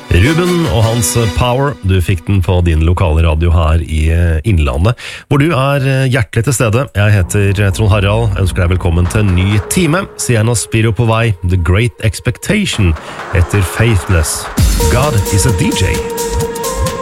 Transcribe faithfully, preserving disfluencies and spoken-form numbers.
Ruben og hans Power, du fikk den på din lokale radio her i Innlandet, hvor du er hjertelig til stede. Jeg heter Trond Harald, jeg ønsker deg velkommen til en ny time. Sienna Spiro på vei, The Great Expectation, etter Faithless. God is a D J.